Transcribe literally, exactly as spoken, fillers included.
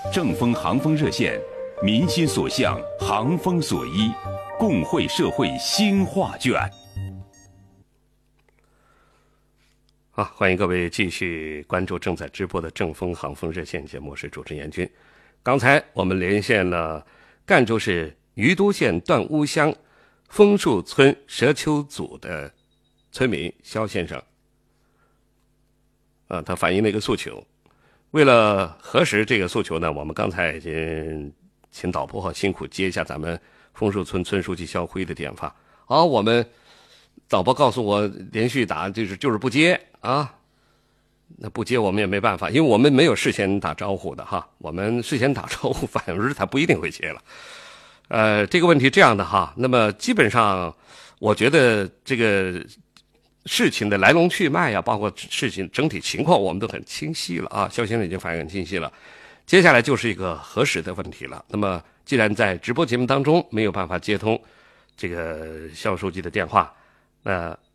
正风航风热线，民心所向，航风所依，共绘社会新画卷。 好，欢迎各位继续关注正在直播的正风航风热线节目，我是主持人严军。刚才我们连线了赣州市余都县段屋乡枫树村蛇丘组的村民肖先生，啊，他反映了一个诉求。为了核实这个诉求呢，我们刚才已经请导播辛苦接一下咱们枫树村村书记肖辉的电话。好，我们导播告诉我连续打就是就是不接啊，那不接我们也没办法，因为我们没有事先打招呼的哈，我们事先打招呼反而他不一定会接了。呃，这个问题这样的哈，那么基本上我觉得这个事情的来龙去脉呀，包括事情整体情况我们都很清晰了啊，肖先生已经反映很清晰了。接下来就是一个核实的问题了。那么既然在直播节目当中没有办法接通这个肖书记的电话，那